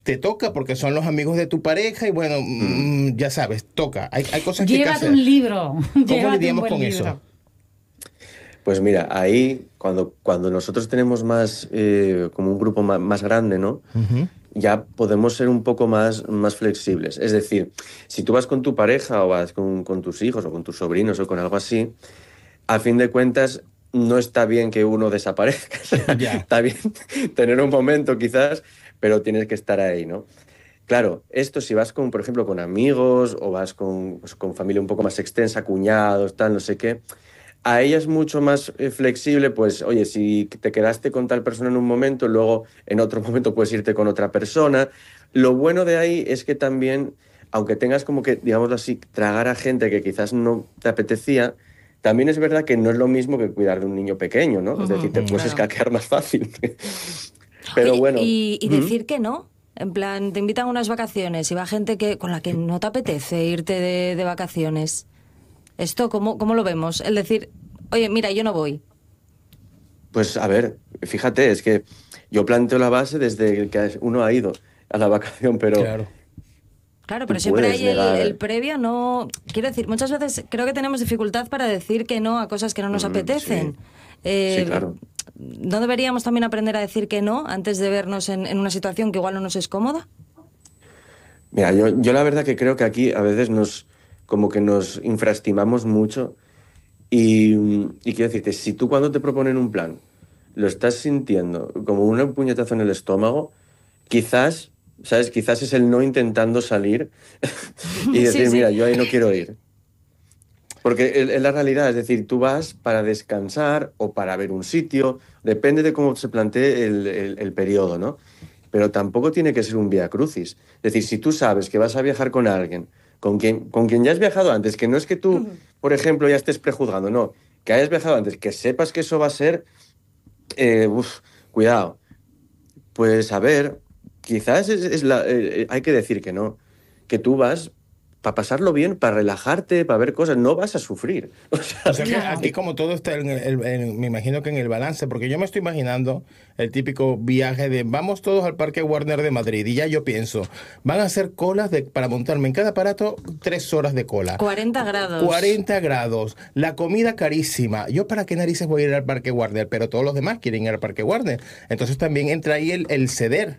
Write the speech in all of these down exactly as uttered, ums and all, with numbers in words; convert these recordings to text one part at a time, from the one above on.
te toca porque son los amigos de tu pareja y bueno, Mm. mm, ya sabes, toca. Hay, hay cosas que hay que Llévate hacer. un libro, ¿Cómo llévate un lidiamos buen con eso? libro. Pues mira, ahí cuando, cuando nosotros tenemos más, eh, como un grupo ma- más, grande, ¿no? Ujú. Ya podemos ser un poco más, más flexibles. Es decir, si tú vas con tu pareja o vas con, con tus hijos o con tus sobrinos o con algo así, a fin de cuentas no está bien que uno desaparezca. O sea, Ya. está bien tener un momento quizás, pero tienes que estar ahí, ¿no? Claro, esto si vas con, por ejemplo, con amigos o vas con, pues, con familia un poco más extensa, cuñados, tal, no sé qué, a ella es mucho más eh, flexible, pues, oye, si te quedaste con tal persona en un momento, luego en otro momento puedes irte con otra persona. Lo bueno de ahí es que también, aunque tengas como que, digámoslo así, tragar a gente que quizás no te apetecía, también es verdad que no es lo mismo que cuidar de un niño pequeño, ¿no? Es decir, Ujú, te puedes claro. escaquear más fácil. Pero Oye, bueno, y, y ujú. decir que no. En plan, te invitan a unas vacaciones y va gente que con la que no te apetece irte de, de vacaciones. ¿Esto cómo, cómo lo vemos? El decir, oye, mira, yo no voy. Pues a ver, fíjate, es que yo planteo la base desde que uno ha ido a la vacación, pero Claro. Claro, pero tú siempre puedes hay el, el negar. previo, no... Quiero decir, muchas veces creo que tenemos dificultad para decir que no a cosas que no nos Mm, sí, apetecen. sí, Eh, claro. ¿No deberíamos también aprender a decir que no antes de vernos en, en una situación que igual no nos es cómoda? Mira, yo, yo la verdad que creo que aquí a veces nos, como que nos infraestimamos mucho y, y quiero decirte, si tú cuando te proponen un plan lo estás sintiendo como un puñetazo en el estómago, quizás, ¿sabes? Quizás es el no intentando salir y Sí, decir, sí. mira, yo ahí no quiero ir. Porque es es la realidad, es decir, tú vas para descansar o para ver un sitio, depende de cómo se plantee el, el- el periodo, ¿no? Pero tampoco tiene que ser un vía crucis. Es decir, si tú sabes que vas a viajar con alguien, con quien, con quien ya has viajado antes, que no es que tú, por ejemplo, ya estés prejuzgando, no, que hayas viajado antes, que sepas que eso va a ser, eh, uf, cuidado, pues a ver, quizás es, es la, eh, eh, hay que decir que no, que tú vas para pasarlo bien, para relajarte, para ver cosas, no vas a sufrir. O O sea, sea que Claro. aquí como todo está en el, en- me imagino que en el balance, porque yo me estoy imaginando el típico viaje de vamos todos al Parque Warner de Madrid y ya yo pienso, van a hacer colas de, para montarme en cada aparato tres horas de cola. cuarenta grados. cuarenta grados, la comida carísima. ¿Yo para qué narices voy a ir al Parque Warner? Pero todos los demás quieren ir al Parque Warner. Entonces también entra ahí el, el ceder.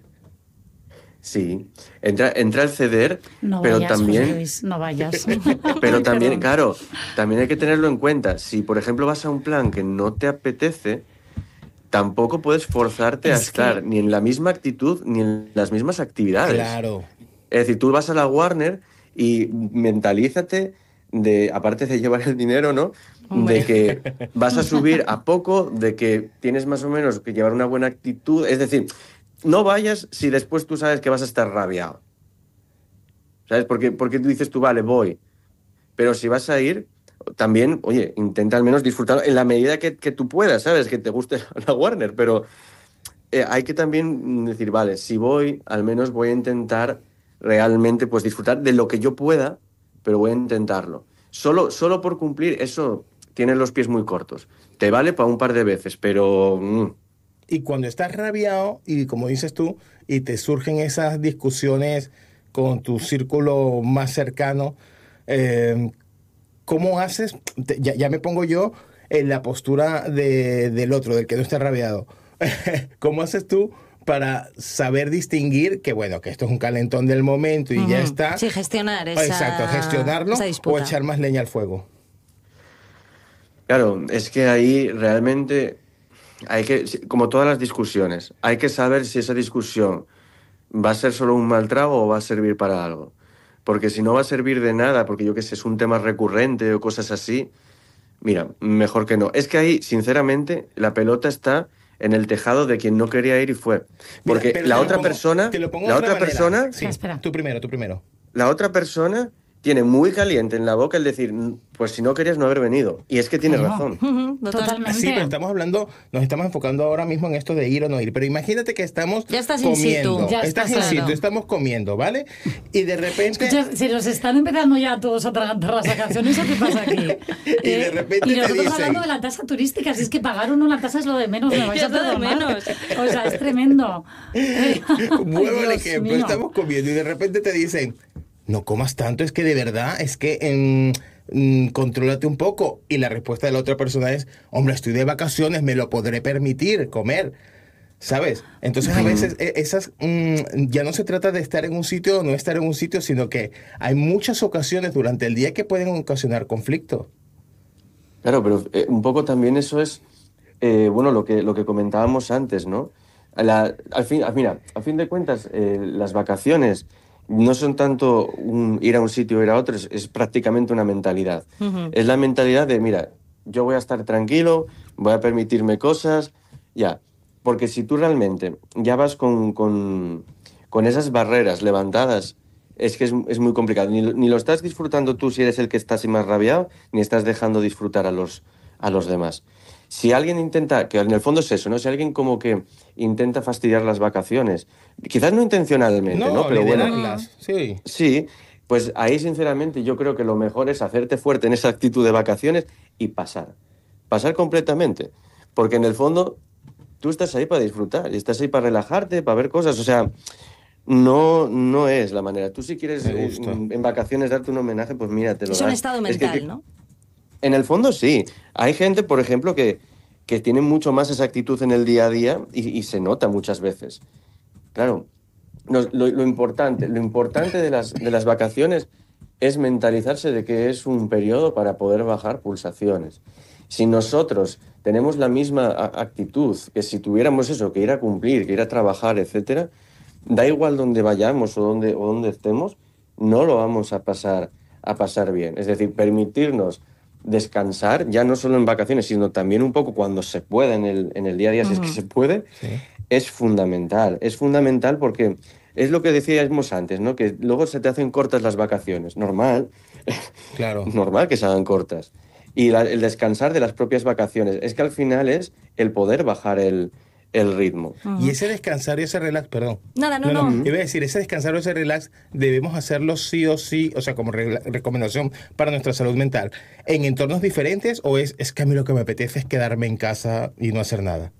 sí, entra, entra el ceder, No pero vayas, José también, Luis, no vayas. pero Ay, también, perdón. claro, también hay que tenerlo en cuenta. Si, por ejemplo, vas a un plan que no te apetece, tampoco puedes forzarte a Es estar que, ni en la misma actitud ni en las mismas actividades. Claro. Es decir, tú vas a la Warner y mentalízate de, aparte de llevar el dinero, ¿no? De Hombre. que vas a subir a poco, de que tienes más o menos que llevar una buena actitud. Es decir, no vayas si después tú sabes que vas a estar rabiado. ¿Sabes? Porque, porque tú dices tú, vale, voy. Pero si vas a ir, también, oye, intenta al menos disfrutar en la medida que, que tú puedas, ¿sabes? Que te guste la Warner, pero eh, hay que también decir, vale, si voy, al menos voy a intentar realmente pues disfrutar de lo que yo pueda, pero voy a intentarlo. Solo, solo por cumplir, eso tiene los pies muy cortos. Te vale para un par de veces, pero mm, Y cuando estás rabiado y como dices tú, y te surgen esas discusiones con tu círculo más cercano, eh, ¿cómo haces? Te- ya, ya me pongo yo en la postura de- del otro, del que no está rabiado. ¿Cómo haces tú para saber distinguir que, bueno, que esto es un calentón del momento y ya Ujú. está? Sí, gestionar Exacto, esa, gestionarlo esa o disputa. echar más leña al fuego. claro, es que ahí realmente hay que, si- como todas las discusiones, hay que saber si esa discusión va a ser solo un mal trago o va a servir para algo. Porque si no va a servir de nada, porque yo qué sé, es un tema recurrente o cosas así, mira, mejor que no. Es que ahí, sinceramente, la pelota está en el tejado de quien no quería ir y fue. Mira, Porque pero la te lo otra pongo, persona, te lo pongo de la otra otra manera. persona, Sí, Espera, espera. tú primero, tú primero. la otra persona tiene muy caliente en la boca el decir, pues si no querías no haber venido. Y es que tienes No. razón. Ujú, total. Totalmente. Sí, pero estamos hablando, nos estamos enfocando ahora mismo en esto de ir o no ir. Pero imagínate que estamos Ya estás in comiendo. situ. Ya estás estás, in situ, claro. estamos comiendo, ¿vale? Y de repente... Escucha, se nos están empezando ya todos a atragantar las vacaciones, ¿o qué pasa aquí? Y de repente y te nosotros dicen- hablando de la tasa turística, si es que pagar o no la tasa es lo de menos, me vais Ya a es lo de perdonar. menos. O sea, es tremendo. Vuelvo Ay, al Dios ejemplo, mío. estamos comiendo y de repente te dicen, no comas tanto, es que de verdad, es que mm, mm, contrólate un poco. Y la respuesta de la otra persona es, hombre, estoy de vacaciones, me lo podré permitir comer. ¿Sabes? Entonces a veces e- esas mm, ya no se trata de estar en un sitio o no estar en un sitio, sino que hay muchas ocasiones durante el día que pueden ocasionar conflicto. Claro, pero eh, un poco también eso es, eh, bueno, lo que, lo que comentábamos antes, ¿no? La- al fin, ah, mira, a fin de cuentas, eh, las vacaciones no son tanto un- ir a un sitio o ir a otro, es, es prácticamente una mentalidad. Ujú. Es la mentalidad de, mira, yo voy a estar tranquilo, voy a permitirme cosas, ya. Porque si tú realmente ya vas con, con, con esas barreras levantadas, es que es, es muy complicado. Ni, lo- ni lo estás disfrutando tú si eres el que está así más rabiado, ni estás dejando disfrutar a los, a los demás. Si alguien intenta, que en el fondo es eso, ¿no? Si alguien como que intenta fastidiar las vacaciones, quizás no intencionalmente, ¿no? No, Pero bueno, liderarlas, sí. sí, pues ahí sinceramente yo creo que lo mejor es hacerte fuerte en esa actitud de vacaciones y pasar. Pasar completamente. Porque en el fondo tú estás ahí para disfrutar y estás ahí para relajarte, para ver cosas. O sea, no, no es la manera. Tú si quieres Me eh, gusta. en vacaciones darte un homenaje, pues mira, te lo Es un das. estado Es que- mental, que- ¿no? En el fondo sí. Hay gente, por ejemplo, que, que tiene mucho más esa actitud en el día a día y, y se nota muchas veces. Claro, no, lo, lo importante, lo importante de las, de las vacaciones es mentalizarse de que es un periodo para poder bajar pulsaciones. Si nosotros tenemos la misma a- actitud que si tuviéramos eso, que ir a cumplir, que ir a trabajar, etcétera, da igual dónde vayamos o dónde, o dónde estemos, no lo vamos a pasar, a pasar bien. Es decir, permitirnos descansar, ya no solo en vacaciones, sino también un poco cuando se puede en el, en el día a día, si es que Ujú. se puede, Sí. es fundamental. Es fundamental porque es lo que decíamos antes, ¿no? Que luego se te hacen cortas las vacaciones. Normal, Claro. normal que se hagan cortas. Y la- el descansar de las propias vacaciones. Es que al final es el poder bajar el, el ritmo. Y ese descansar y ese relax, perdón. Nada, no, no. Iba a decir, ese descansar o ese relax debemos hacerlo sí o sí, o sea, como regla- recomendación para nuestra salud mental, en entornos diferentes, o es, es que a mí lo que me apetece es quedarme en casa y no hacer nada.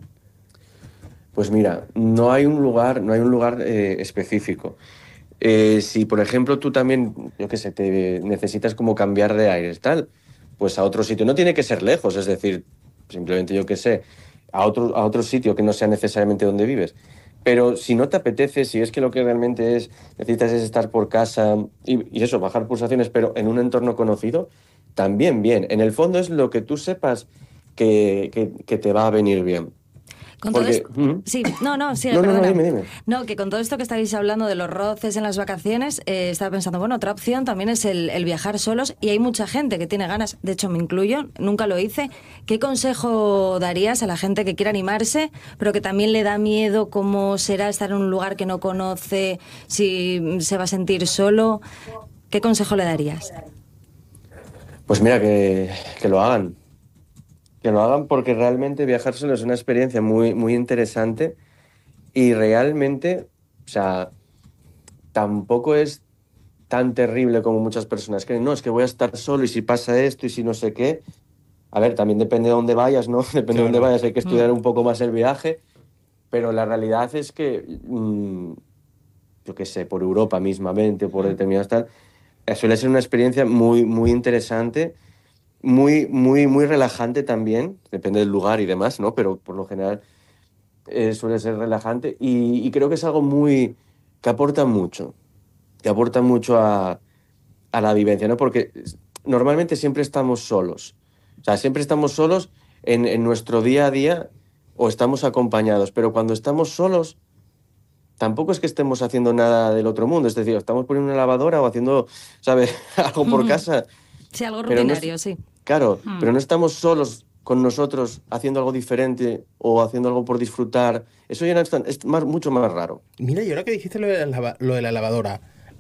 Pues mira, no hay un lugar, no hay un lugar eh, específico. Eh, si, por ejemplo, tú también, yo qué sé, te necesitas como cambiar de aires, tal, pues a otro sitio. No tiene que ser lejos, es decir, simplemente yo qué sé, a otro, a otro sitio que no sea necesariamente donde vives. Pero si no te apetece, si es que lo que realmente es, necesitas es estar por casa y, y eso, bajar pulsaciones, pero en un entorno conocido, también bien. En el fondo es lo que tú sepas que, que, que te va a venir bien. Con todo Porque- esto- Ujú. Sí, no, no, sí, No, no, no, perdona. dime, dime. No, que con todo esto que estáis hablando de los roces en las vacaciones, eh, estaba pensando, bueno, otra opción también es el, el viajar solos y hay mucha gente que tiene ganas, de hecho me incluyo, nunca lo hice. ¿Qué consejo darías a la gente que quiera animarse, pero que también le da miedo cómo será estar en un lugar que no conoce, si se va a sentir solo? ¿Qué consejo le darías? Pues mira, que, que lo hagan. Que lo hagan porque realmente viajar solo es una experiencia muy, muy interesante y realmente, o sea, tampoco es tan terrible como muchas personas creen. No, es que voy a estar solo y si pasa esto y si no sé qué. A ver, también depende de dónde vayas, ¿no? Depende de dónde Claro. vayas, hay que estudiar un poco más el viaje. Pero la realidad es que, mm, yo qué sé, por Europa mismamente, por determinadas tal, eh, suele ser una experiencia muy, muy interesante. Muy, muy, muy relajante también, depende del lugar y demás, ¿no? Pero por lo general eh, suele ser relajante y, y creo que es algo muy que aporta mucho, que aporta mucho a, a la vivencia, ¿no? Porque normalmente siempre estamos solos, o sea, siempre estamos solos en, en nuestro día a día o estamos acompañados, pero cuando estamos solos tampoco es que estemos haciendo nada del otro mundo, es decir, estamos poniendo una lavadora o haciendo, ¿sabes? Algo por Ujú. casa. Sí, algo Pero no es- rutinario, sí. Claro, Mm. pero no estamos solos con nosotros haciendo algo diferente o haciendo algo por disfrutar. Eso ya no es, tan- es más, mucho más raro. Mira, y ahora que dijiste lo de la, lava- lo de la lavadora,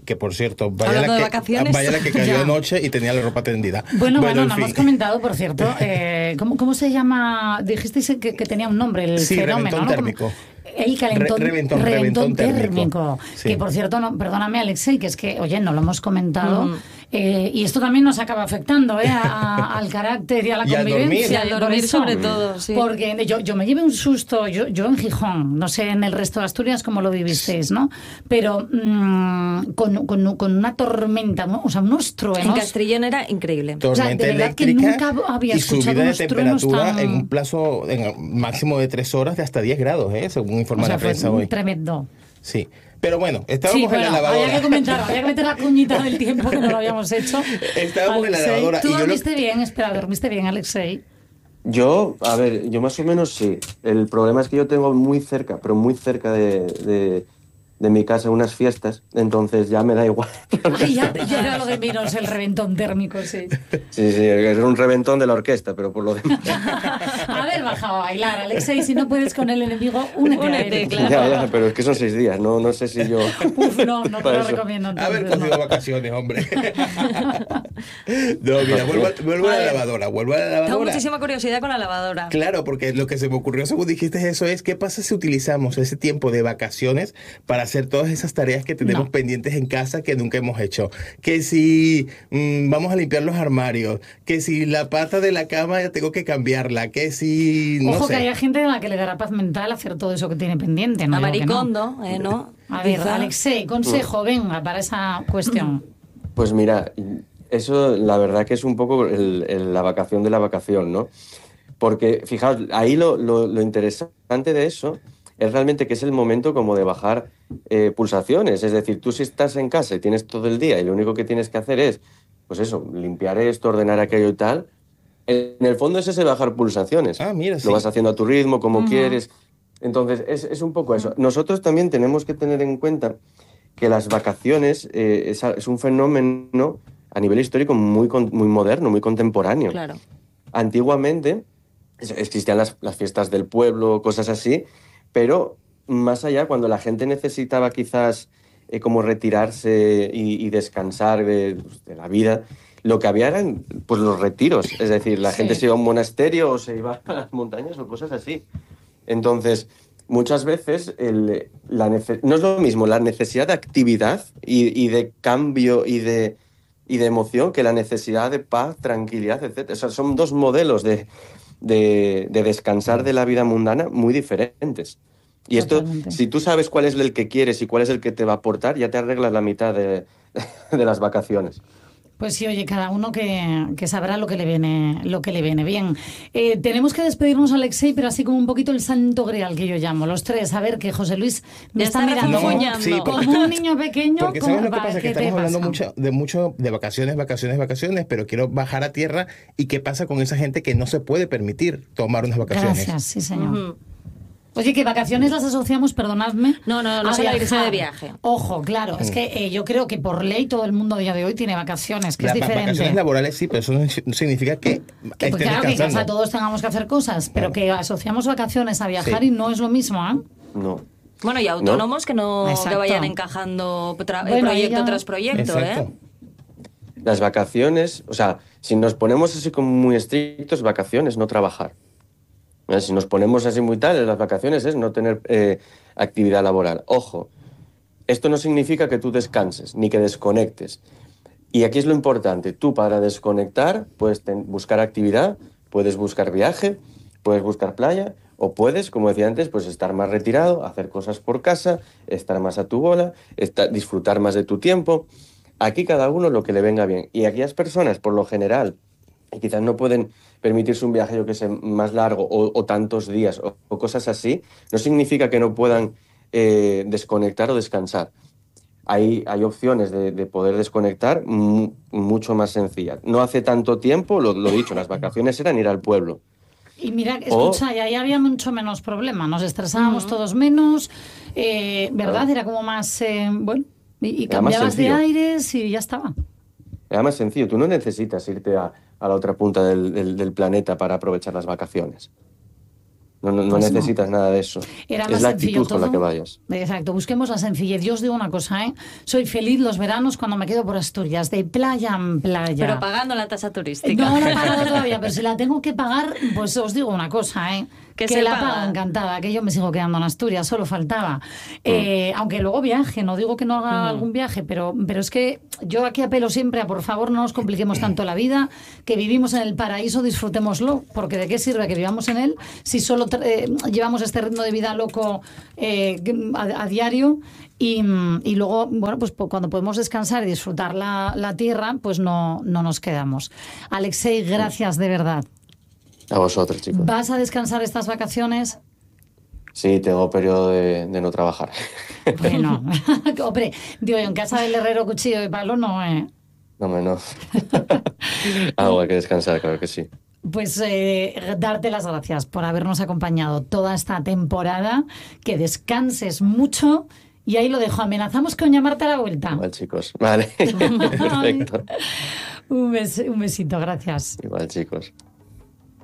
que por cierto, vaya Hablando la de que, vacaciones. vaya la que cayó Ya. anoche y tenía la ropa tendida. Bueno, bueno, en no fin. hemos comentado, por cierto, eh, ¿cómo, ¿cómo se llama? Dijisteis que, que tenía un nombre, el Sí, fenómeno, reventón ¿no? Como- térmico. El calentón, Re- reventón, reventón térmico. térmico. Sí. Que por cierto, no, perdóname, Alexei, que es que, oye, no lo hemos comentado. Mm. eh, y esto también nos acaba afectando ¿eh? a- a- al carácter y a la Y al convivencia. dormir. Y al por dormir eso. sobre todo, sí. Porque yo, yo me llevé un susto, yo, yo en Gijón, no sé en el resto de Asturias cómo lo vivisteis, ¿no? Pero mm, con, con, con una tormenta, ¿no? O sea, unos truenos. En Castrillón era increíble. Tormenta O sea, de verdad que eléctrica nunca había y escuchado subida de unos truenos temperatura tan- en un plazo en un máximo de tres horas de hasta diez grados, ¿eh? según informa O sea, la fue prensa hoy. tremendo. Sí, pero bueno, estábamos Sí, en bueno, la lavadora. había que comentar, había que meter la cuñita del tiempo que no lo habíamos hecho. Estábamos en la Alexei, lavadora ¿Tú y yo lo- dormiste bien? Espera, ¿dormiste bien, Alexei? Yo, a ver, yo más o menos sí. El problema es que yo tengo muy cerca, pero muy cerca de, de, de mi casa unas fiestas, entonces ya me da igual. Ay, ya, ya era lo de menos el reventón térmico, sí. Sí, sí, es un reventón de la orquesta, pero por lo demás. Haber bajado a bailar, Alexei, si no puedes con el enemigo, únete, a Únete, él. claro. Ya, ya, pero es que son seis días, no, no sé si yo... Uf, no, no te Para lo eso. recomiendo. Haber entonces, cogido no. vacaciones, hombre. No, mira, vuelvo, a- vuelvo a la lavadora, vuelvo a la Tengo lavadora. muchísima curiosidad con la lavadora. Claro, porque lo que se me ocurrió según dijiste eso es, ¿qué pasa si utilizamos ese tiempo de vacaciones para hacer todas esas tareas que tenemos No. pendientes en casa que nunca hemos hecho? Que si mm, vamos a limpiar los armarios, que si la pata de la cama ya tengo que cambiarla, que si... No Ojo sé. que haya gente a la que le dará paz mental hacer todo eso que tiene pendiente. No A digo que no. Maricondo, ¿eh? ¿No? A ver, Quizá. Alexei, consejo, venga, para esa cuestión. Pues mira, eso la verdad que es un poco el- el- la vacación de la vacación, ¿no? Porque, fijaos, ahí lo, lo- lo interesante de eso es realmente que es el momento como de bajar eh, pulsaciones. Es decir, tú si estás en casa y tienes todo el día y lo único que tienes que hacer es, pues eso, limpiar esto, ordenar aquello y tal, en el fondo es ese bajar pulsaciones. Ah, mira, sí. Lo vas haciendo a tu ritmo, como Ujú. quieres. Entonces, es, es un poco eso. Nosotros también tenemos que tener en cuenta que las vacaciones eh, es, a- es un fenómeno a nivel histórico muy, con- muy moderno, muy contemporáneo. Claro. Antiguamente es- existían las, las fiestas del pueblo, cosas así, pero más allá, cuando la gente necesitaba quizás eh, como retirarse y, y descansar de, de la vida, lo que había eran pues los retiros. Es decir, la Sí. gente se iba a un monasterio o se iba a las montañas o cosas así. Entonces, muchas veces el- la nece- no es lo mismo la necesidad de actividad y, y de cambio y de, y de emoción que la necesidad de paz, tranquilidad, etcétera. O sea, son dos modelos de, de, de descansar de la vida mundana muy diferentes. Y esto, Totalmente. si tú sabes cuál es el que quieres y cuál es el que te va a aportar, ya te arreglas la mitad de, de las vacaciones. Pues sí, oye, cada uno que, que sabrá lo que le viene, lo que le viene bien. Eh, tenemos que despedirnos, Alexei, pero así como un poquito el santo grial que yo llamo, los tres. A ver, que José Luis me Ya está, está mirando refunfuñando. Sí, porque- como un niño pequeño. Porque como- sabes lo que va, pasa, que ¿qué te estamos hablando pasa? mucho de mucho de vacaciones, vacaciones, vacaciones, pero quiero bajar a tierra y qué pasa con esa gente que no se puede permitir tomar unas vacaciones. Gracias, sí, señor. Ujú. Oye, que vacaciones las asociamos, perdonadme. No, no, no a solo irse viajar. de viaje. Ojo, claro, es que eh, yo creo que por ley todo el mundo a día de hoy tiene vacaciones, que Las es va- diferente. vacaciones laborales sí, pero eso no si- no significa que, Que, pues, estés claro que en descansando. casa todos tengamos que hacer cosas, pero que asociamos vacaciones a viajar Sí. y no es lo mismo, ¿eh? No. Bueno, y autónomos que no Exacto. que vayan encajando tra- Bueno, proyecto ella- tras proyecto, Exacto. ¿eh? Las vacaciones, o sea, si nos ponemos así como muy estrictos, vacaciones, no trabajar. ¿Eh? Si nos ponemos así muy tal, las vacaciones es no tener eh, actividad laboral. Ojo, esto no significa que tú descanses ni que desconectes. Y aquí es lo importante, tú para desconectar puedes ten- buscar actividad, puedes buscar viaje, puedes buscar playa o puedes, como decía antes, pues estar más retirado, hacer cosas por casa, estar más a tu bola, estar, disfrutar más de tu tiempo. Aquí cada uno lo que le venga bien. Y aquellas personas, por lo general, y quizás no pueden permitirse un viaje, yo que sé, más largo o, o tantos días o, o cosas así, no significa que no puedan eh, desconectar o descansar. Hay, hay opciones de, de poder desconectar mu- mucho más sencillas. No hace tanto tiempo, lo, lo dicho, las vacaciones eran ir al pueblo. Y mira, O- escucha, y ahí había mucho menos problema, nos estresábamos todos menos, eh, ¿verdad? Claro. Era como más, eh, bueno, y, y Era más cambiabas de sencillo. aires y ya estaba. Era más sencillo, tú no necesitas irte a, a la otra punta del, del- del planeta para aprovechar las vacaciones. No, no, no Pues no. necesitas nada de eso. Era Es más la sencillo actitud con la todo. que vayas. Exacto, busquemos la sencillez. Yo os digo una cosa, ¿eh? Soy feliz los veranos cuando me quedo por Asturias, de playa en playa. Pero pagando la tasa turística. No la he pagado todavía, pero si la tengo que pagar, pues os digo una cosa, ¿eh? Que Que, se la paga. pago encantada, que yo me sigo quedando en Asturias, solo faltaba. Eh, aunque luego viaje, no digo que no haga algún viaje, pero, pero es que yo aquí apelo siempre a, por favor, no nos compliquemos tanto la vida, que vivimos en el paraíso, disfrutémoslo, porque ¿de qué sirve que vivamos en él si solo eh, llevamos este ritmo de vida loco eh, a, a diario? Y, y luego, bueno, pues po- cuando podemos descansar y disfrutar la, la tierra, pues no, no nos quedamos. Alexei, gracias de verdad. A vosotros, chicos. ¿Vas a descansar estas vacaciones? Sí, tengo periodo de, de no trabajar. Bueno, hombre, digo, en casa del herrero cuchillo de palo no, eh. No, me no. Algo hay que descansar, claro que sí. Pues eh, darte las gracias por habernos acompañado toda esta temporada, que descanses mucho y ahí lo dejo. Amenazamos con llamarte a la vuelta. Igual, chicos. Vale. Perfecto. Un, bes- un besito, gracias. Igual, chicos.